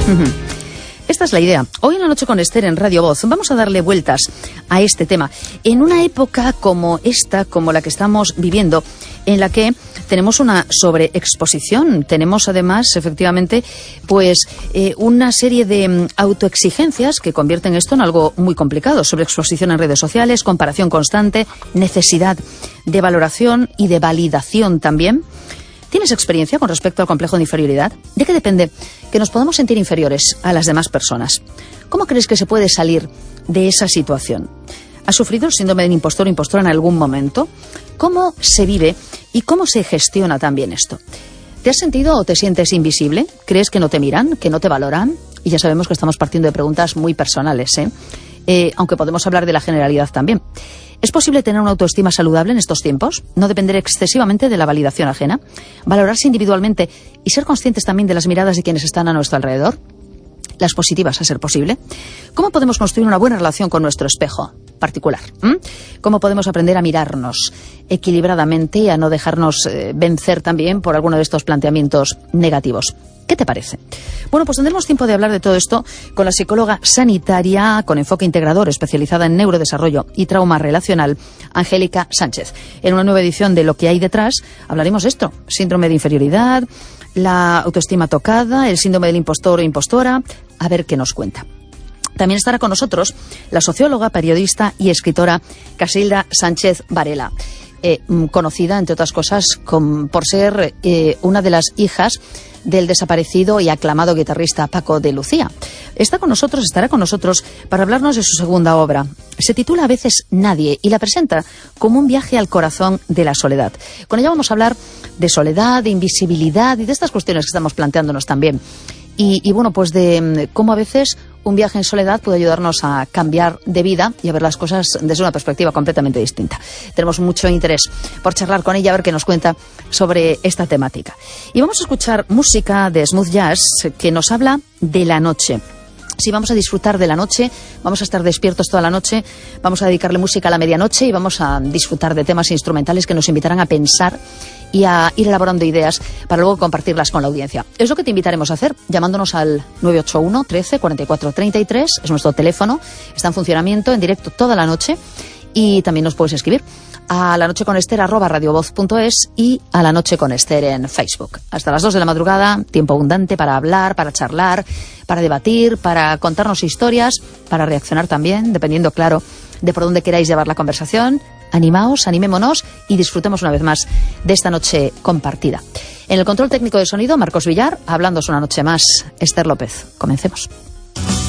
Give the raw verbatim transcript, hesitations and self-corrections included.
Esta es la idea. Hoy en La Noche con Esther en Radio Voz vamos a darle vueltas a este tema. En una época como esta, como la que estamos viviendo, en la que tenemos una sobreexposición, tenemos además, efectivamente, pues eh, una serie de um, autoexigencias que convierten esto en algo muy complicado. Sobreexposición en redes sociales, comparación constante, necesidad de valoración y de validación también. ¿Tienes experiencia con respecto al complejo de inferioridad? ¿De qué depende que nos podamos sentir inferiores a las demás personas? ¿Cómo crees que se puede salir de esa situación? ¿Has sufrido el síndrome del impostor o impostora en algún momento? ¿Cómo se vive y cómo se gestiona también esto? ¿Te has sentido o te sientes invisible? ¿Crees que no te miran, que no te valoran? Y ya sabemos que estamos partiendo de preguntas muy personales, ¿eh? Eh, aunque podemos hablar de la generalidad también. ¿Es posible tener una autoestima saludable en estos tiempos? ¿No depender excesivamente de la validación ajena? ¿Valorarse individualmente y ser conscientes también de las miradas de quienes están a nuestro alrededor? ¿Las positivas, a ser posible? ¿Cómo podemos construir una buena relación con nuestro espejo particular? ¿Mm? ¿Cómo podemos aprender a mirarnos equilibradamente y a no dejarnos eh, vencer también por alguno de estos planteamientos negativos? ¿Qué te parece? Bueno, pues tendremos tiempo de hablar de todo esto con la psicóloga sanitaria con enfoque integrador especializada en neurodesarrollo y trauma relacional, Angélica Sánchez. En una nueva edición de Lo que hay detrás hablaremos de esto: síndrome de inferioridad, la autoestima tocada, el síndrome del impostor o impostora. A ver qué nos cuenta. También estará con nosotros la socióloga, periodista y escritora Casilda Sánchez Varela, eh, conocida, entre otras cosas, con, por ser eh, una de las hijas del desaparecido y aclamado guitarrista Paco de Lucía. Está con nosotros, estará con nosotros para hablarnos de su segunda obra. Se titula A veces Nadie y la presenta como un viaje al corazón de la soledad. Con ella vamos a hablar de soledad, de invisibilidad y de estas cuestiones que estamos planteándonos también. Y, y bueno, pues de cómo a veces un viaje en soledad puede ayudarnos a cambiar de vida y a ver las cosas desde una perspectiva completamente distinta. Tenemos mucho interés por charlar con ella, a ver qué nos cuenta sobre esta temática. Y vamos a escuchar música de smooth jazz que nos habla de la noche. Sí, vamos a disfrutar de la noche, vamos a estar despiertos toda la noche, vamos a dedicarle música a la medianoche y vamos a disfrutar de temas instrumentales que nos invitarán a pensar y a ir elaborando ideas para luego compartirlas con la audiencia. Es lo que te invitaremos a hacer, llamándonos al nueve ocho uno, trece, cuarenta y cuatro, treinta y tres, es nuestro teléfono, está en funcionamiento, en directo toda la noche, y también nos puedes escribir a lanocheconester arroba radiovoz punto es y a La Noche con Esther en Facebook. Hasta las dos de la madrugada, tiempo abundante para hablar, para charlar, para debatir, para contarnos historias, para reaccionar también, dependiendo, claro, de por dónde queráis llevar la conversación. Animaos, animémonos y disfrutemos una vez más de esta noche compartida. En el control técnico de sonido, Marcos Villar, hablándoos una noche más, Esther López. Comencemos.